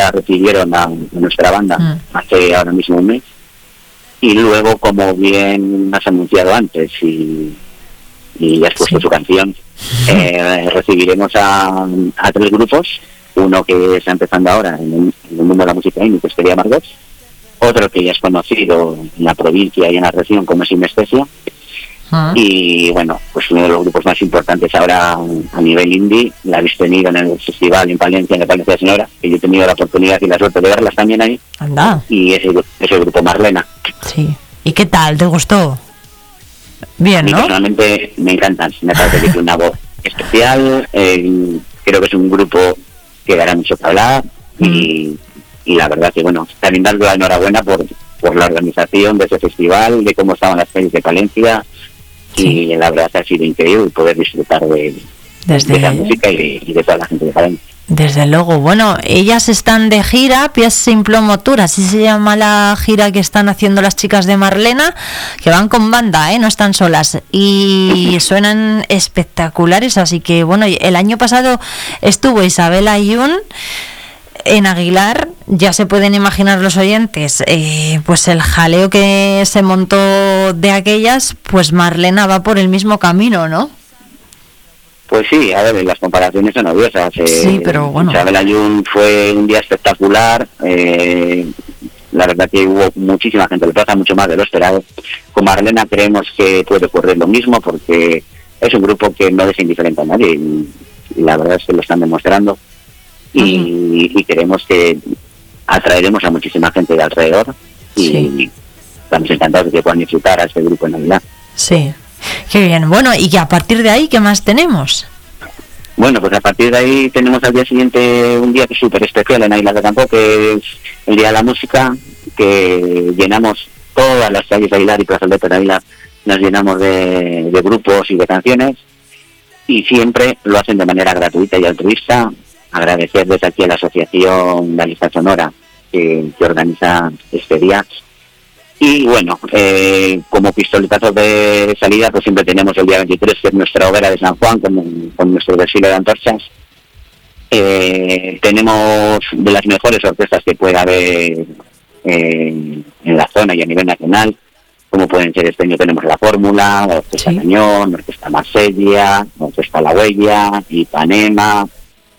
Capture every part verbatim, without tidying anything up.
ya recibieron a, a nuestra banda mm. hace ahora mismo un mes. Y luego, como bien has anunciado antes y, y has puesto sí. su canción, eh, recibiremos a, a tres grupos. Uno que está empezando ahora en el, en el mundo de la música indie, que sería Margot. Otro que ya es conocido en la provincia y en la región como Sinestesia. Uh-huh. Y bueno, pues uno de los grupos más importantes ahora a nivel indie. La habéis tenido en el festival en Palencia, en la Palencia Sonora, que yo he tenido la oportunidad y la suerte de verlas también ahí. Anda. Y ese, ese grupo Marlena. Sí. ¿Y qué tal? ¿Te gustó? Bien, ¿no? A mí personalmente me encantan. Me parece que tiene una voz especial. Eh, creo que es un grupo que dará mucho que hablar. Mm. Y, y la verdad que, bueno, también darle la enhorabuena por, por la organización de ese festival, de cómo estaban las calles de Palencia. Sí. Y la verdad que ha sido increíble poder disfrutar de, Desde... de la música y de, y de toda la gente de Palencia. Desde luego. Bueno, ellas están de gira, Pies sin plomo tour, así se llama la gira que están haciendo las chicas de Marlena, que van con banda, ¿eh? No están solas, y suenan espectaculares, así que bueno, el año pasado estuvo Isabel Ayun en Aguilar. Ya se pueden imaginar los oyentes, eh, pues el jaleo que se montó de aquellas. Pues Marlena va por el mismo camino, ¿no? Pues sí, a ver, las comparaciones son odiosas. Eh, sí, pero bueno. Isabel Ayun fue un día espectacular. Eh, la verdad que hubo muchísima gente, le pasa mucho más de lo esperado. Con Marlena creemos que puede ocurrir lo mismo, porque es un grupo que no deja indiferente a nadie, y, y la verdad es que lo están demostrando. Y, uh-huh. y creemos que atraeremos a muchísima gente de alrededor, y sí. estamos encantados de que puedan disfrutar a este grupo en Navidad. Sí. Qué bien. Bueno, y que a partir de ahí, ¿qué más tenemos? Bueno, pues a partir de ahí tenemos al día siguiente un día que es súper especial en Aguilar de Campo, que es el Día de la Música, que llenamos todas las calles de Aguilar y Plaza de Aguilar, nos llenamos de, de grupos y de canciones, y siempre lo hacen de manera gratuita y altruista. Agradecer desde aquí a la Asociación Galicia Sonora que, que organiza este día. Y bueno, eh, como pistoletazo de salida, pues siempre tenemos el día veintitrés, que es nuestra hoguera de San Juan, con, con nuestro desfile de antorchas. Eh, tenemos de las mejores orquestas que pueda haber eh, en la zona y a nivel nacional, como pueden ser este año tenemos La Fórmula, la Orquesta sí. Cañón, la Orquesta Marsella, la Orquesta La Huella, Ipanema.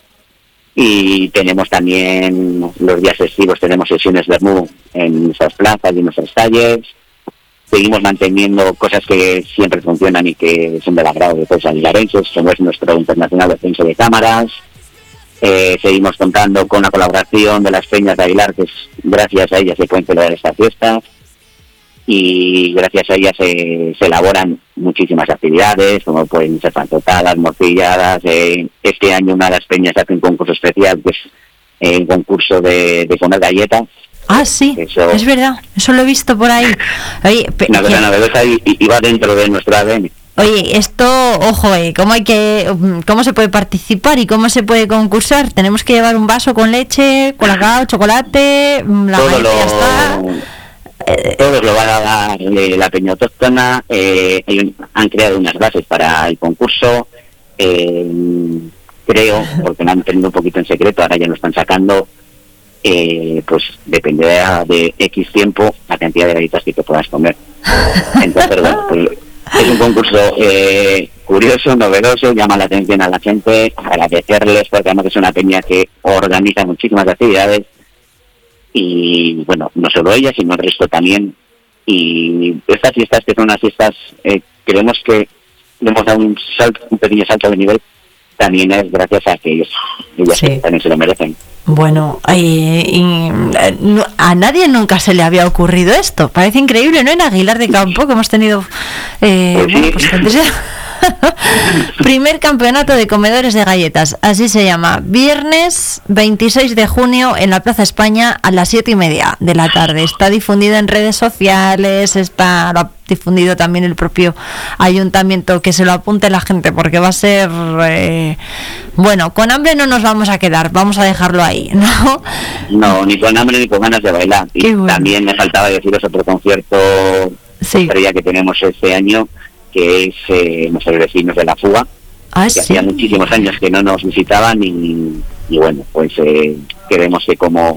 Y tenemos también los días festivos, tenemos sesiones Bermú en nuestras plazas y en nuestras calles. Seguimos manteniendo cosas que siempre funcionan y que son del agrado de todos los aguilarenses, como es nuestro Internacional Descenso de Cámaras. Eh, seguimos contando con la colaboración de las Peñas de Aguilar, que es, gracias a ellas se pueden celebrar estas fiestas. Y gracias a ellas se, se elaboran muchísimas actividades, como pueden ser pantotadas, morcilladas. Eh, este año una de las peñas hace un concurso especial, que es eh, un concurso de, de comer galletas. Ah, sí, eso, es verdad, eso lo he visto por ahí. Oye, pe- una cosa novedosa y, y va dentro de nuestro A D N. Oye, esto, ojo, eh, ¿cómo hay que, cómo se puede participar y cómo se puede concursar? ¿Tenemos que llevar un vaso con leche, colacao, chocolate, la Todo lo... ya está? Todos lo van a dar eh, la Peña Autóctona. Eh, han creado unas bases para el concurso. Eh, creo, porque lo han tenido un poquito en secreto, ahora ya lo están sacando. Eh, pues dependerá de X tiempo la cantidad de galletas que te puedas comer. Entonces, bueno, pues, es un concurso eh, curioso, novedoso, llama la atención a la gente. Agradecerles, porque además es una peña que organiza muchísimas actividades. Y bueno, no solo ella, sino el resto también. Y estas fiestas, que son unas fiestas, eh, creemos que le hemos dado un salto, un pequeño salto de nivel, también es gracias a que ellos, ellas sí. también se lo merecen. Bueno, y, y, a nadie nunca se le había ocurrido esto. Parece increíble, ¿no? En Aguilar de Campo, que hemos tenido eh, pues bueno, sí. pues, primer campeonato de comedores de galletas, así se llama. Viernes veintiséis de junio en la Plaza España a las siete y media de la tarde. Está difundido en redes sociales, está lo ha difundido también el propio ayuntamiento. Que se lo apunte la gente, porque va a ser eh, bueno, con hambre no nos vamos a quedar, vamos a dejarlo ahí, ¿no? No, ni con hambre ni con ganas de bailar. Y bueno, también me faltaba deciros otro concierto sí. estrella que tenemos este año, que es eh, nuestros vecinos de La Fuga, ah, que sí. hacía muchísimos años que no nos visitaban y, y bueno, pues eh, queremos que como